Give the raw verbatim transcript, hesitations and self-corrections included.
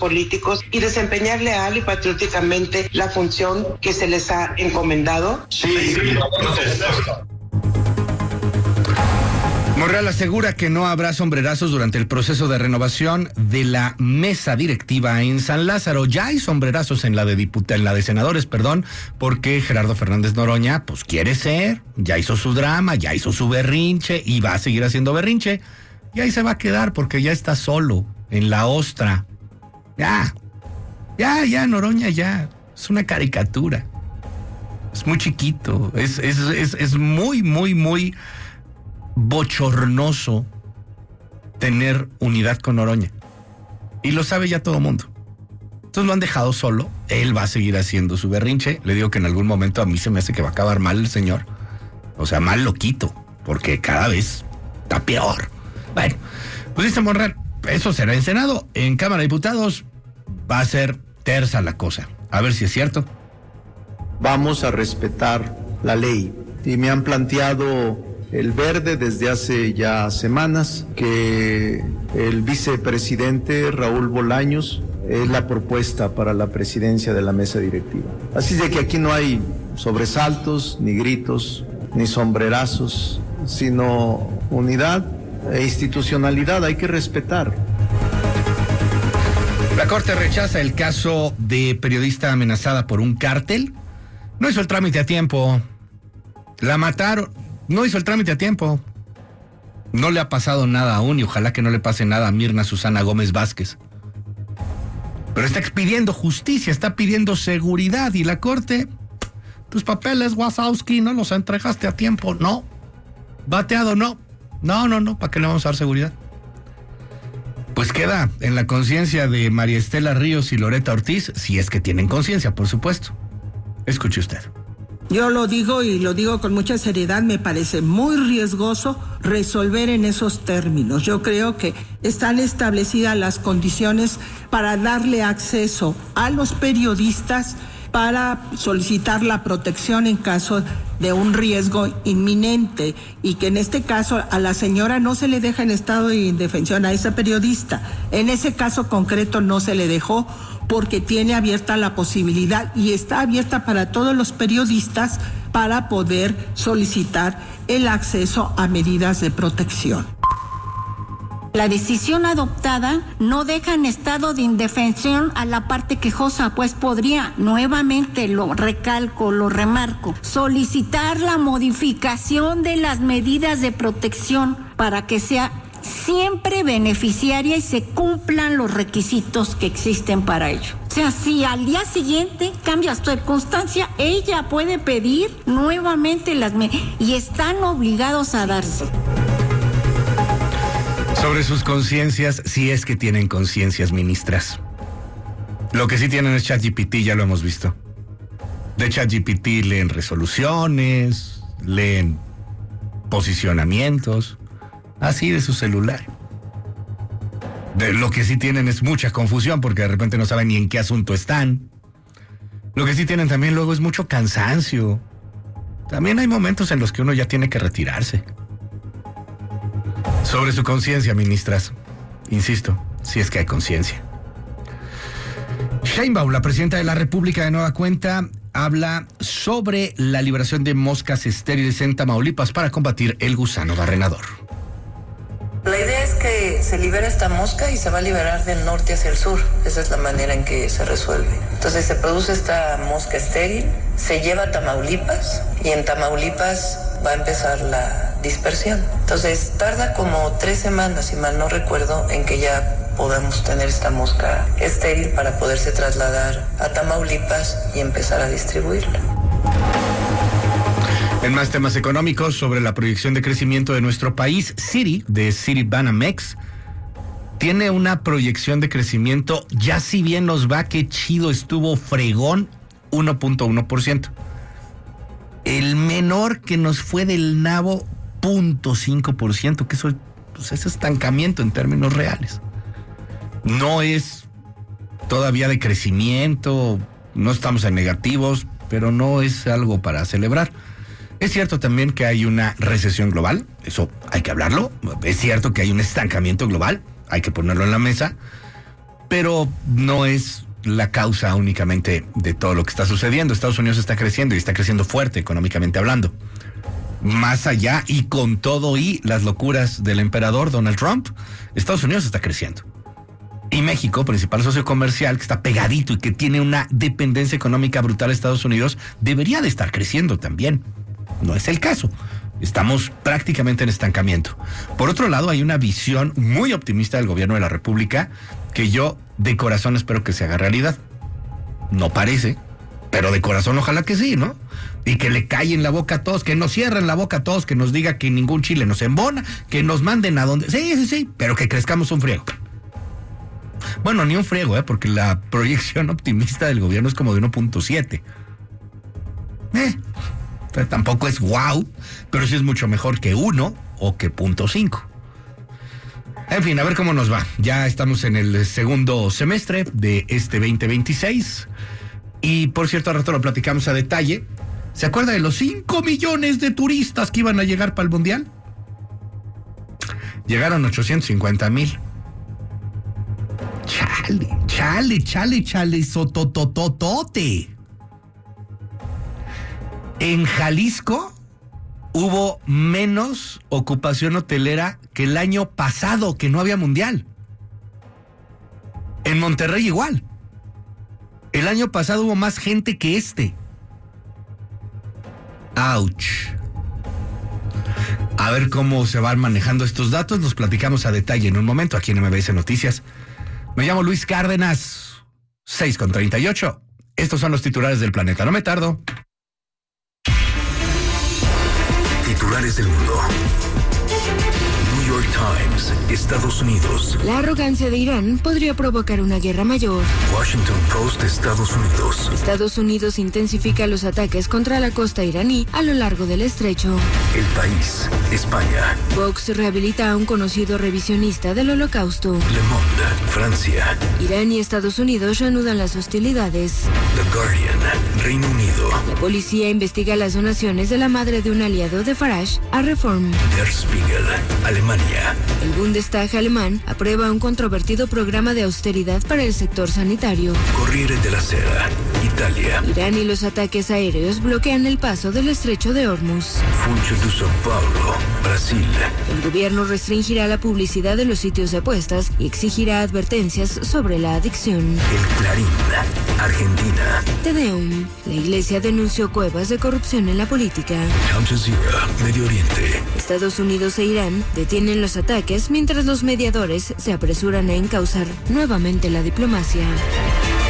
políticos y desempeñar leal y patrióticamente la función que se les ha encomendado. Sí, sí, Monreal asegura que no habrá sombrerazos durante el proceso de renovación de la mesa directiva en San Lázaro. Ya hay sombrerazos en la de diput- en la de senadores, perdón, porque Gerardo Fernández Noroña, pues quiere ser, ya hizo su drama, ya hizo su berrinche y va a seguir haciendo berrinche. Y ahí se va a quedar porque ya está solo en la ostra. Ya, ya, ya, Noroña, ya. Es una caricatura. Es muy chiquito, es, es, es, es muy, muy, muy bochornoso tener unidad con Noroña. Y lo sabe ya todo el mundo. Entonces lo han dejado solo. Él va a seguir haciendo su berrinche. Le digo que en algún momento a mí se me hace que va a acabar mal el señor. O sea, mal loquito. Porque cada vez está peor. Bueno, pues dice Monreal, eso será en Senado. En Cámara de Diputados va a ser tersa la cosa. A ver si es cierto. Vamos a respetar la ley. Y me han planteado el verde desde hace ya semanas, que el vicepresidente Raúl Bolaños es la propuesta para la presidencia de la mesa directiva. Así de que aquí no hay sobresaltos, ni gritos, ni sombrerazos, sino unidad e institucionalidad. Hay que respetar. La Corte rechaza el caso de periodista amenazada por un cártel. No hizo el trámite a tiempo. La mataron. No hizo el trámite a tiempo. No le ha pasado nada aún y ojalá que no le pase nada a Mirna Susana Gómez Vázquez. Pero está pidiendo justicia, está pidiendo seguridad y la Corte, tus papeles, Wazowski, no los entregaste a tiempo, no. Bateado, no. No, no, no, ¿para qué le vamos a dar seguridad? Pues queda en la conciencia de María Estela Ríos y Loreta Ortiz, si es que tienen conciencia, por supuesto. Escuche usted. Yo lo digo y lo digo con mucha seriedad, me parece muy riesgoso resolver en esos términos. Yo creo que están establecidas las condiciones para darle acceso a los periodistas para solicitar la protección en caso de un riesgo inminente y que en este caso a la señora no se le deja en estado de indefensión a esa periodista. En ese caso concreto no se le dejó porque tiene abierta la posibilidad y está abierta para todos los periodistas para poder solicitar el acceso a medidas de protección. La decisión adoptada no deja en estado de indefensión a la parte quejosa, pues podría, nuevamente lo recalco, lo remarco, solicitar la modificación de las medidas de protección para que sea siempre beneficiaria y se cumplan los requisitos que existen para ello. O sea, si al día siguiente cambia su circunstancia, ella puede pedir nuevamente las medidas y están obligados a darse. Sobre sus conciencias, si es que tienen conciencias, ministras. Lo que sí tienen es ChatGPT, ya lo hemos visto. De ChatGPT leen resoluciones, leen posicionamientos, así de su celular. De lo que sí tienen es mucha confusión porque de repente no saben ni en qué asunto están. Lo que sí tienen también luego es mucho cansancio. También hay momentos en los que uno ya tiene que retirarse. Sobre su conciencia, ministras. Insisto, si es que hay conciencia. Sheinbaum, la presidenta de la República, de nueva cuenta, habla sobre la liberación de moscas estériles en Tamaulipas para combatir el gusano barrenador. La idea es que se libera esta mosca y se va a liberar del norte hacia el sur. Esa es la manera en que se resuelve. Entonces se produce esta mosca estéril, se lleva a Tamaulipas y en Tamaulipas va a empezar la dispersión. Entonces tarda como tres semanas, si mal no recuerdo, en que ya podamos tener esta mosca estéril para poderse trasladar a Tamaulipas y empezar a distribuirla. En más temas económicos, sobre la proyección de crecimiento de nuestro país, Citi, de Citibanamex, tiene una proyección de crecimiento, ya si bien nos va, qué chido estuvo fregón, uno punto uno por ciento. El menor que nos fue del nabo, cero punto cinco por ciento, que eso pues, es estancamiento en términos reales. No es todavía de crecimiento, no estamos en negativos, pero no es algo para celebrar. Es cierto también que hay una recesión global, eso hay que hablarlo. Es cierto que hay un estancamiento global, hay que ponerlo en la mesa. pero no es la causa únicamente de todo lo que está sucediendo. Estados Unidos está creciendo y está creciendo fuerte económicamente hablando. Más allá y con todo y las locuras del emperador Donald Trump, Estados Unidos está creciendo. Y México, principal socio comercial, que está pegadito y que tiene una dependencia económica brutal a Estados Unidos, debería de estar creciendo también. No es el caso. Estamos prácticamente en estancamiento. Por otro lado, hay una visión muy optimista del gobierno de la República que yo de corazón espero que se haga realidad. No parece, pero de corazón ojalá que sí, ¿no? Y que le callen la boca a todos, que nos cierren la boca a todos, que nos diga que ningún chile nos embona, que nos manden a donde... Sí, sí, sí, pero que crezcamos un friego. Bueno, ni un friego, ¿eh? Porque la proyección optimista del gobierno es como de uno punto siete. Eh... Pero tampoco es wow, pero sí es mucho mejor que uno o que punto cinco. En fin, a ver cómo nos va. Ya estamos en el segundo semestre de este veinte veintiséis. Y por cierto, al rato lo platicamos a detalle. ¿Se acuerda de los cinco millones de turistas que iban a llegar para el Mundial? Llegaron ochocientos cincuenta mil. Chale, chale, chale, chale, sototototote. En Jalisco hubo menos ocupación hotelera que el año pasado, que no había mundial. En Monterrey igual. El año pasado hubo más gente que este. ¡Auch! A ver cómo se van manejando estos datos. Los platicamos a detalle en un momento aquí en M B S Noticias. Me llamo Luis Cárdenas, seis con treinta y ocho. Estos son los titulares del Planeta. No me tardo. Titulares del mundo. New York Times, Estados Unidos. La arrogancia de Irán podría provocar una guerra mayor. Washington Post, Estados Unidos. Estados Unidos intensifica los ataques contra la costa iraní a lo largo del estrecho. El País, España. Vox rehabilita a un conocido revisionista del Holocausto. Le Monde, Francia. Irán y Estados Unidos reanudan las hostilidades. The Guardian, Reino Unido. La policía investiga las donaciones de la madre de un aliado de Farage a Reform. Der Spiegel, Alemania. El Bundestag alemán aprueba un controvertido programa de austeridad para el sector sanitario. Corriere della Sera, Italia. Irán y los ataques aéreos bloquean el paso del estrecho de Hormuz. Funcho de São Paulo, Brasil. El gobierno restringirá la publicidad de los sitios de apuestas y exigirá advertencias sobre la adicción. El Clarín, Argentina. Te Deum. La iglesia denunció cuevas de corrupción en la política. Al Jazeera, Medio Oriente. Estados Unidos e Irán detienen los ataques mientras los mediadores se apresuran a encauzar nuevamente la diplomacia.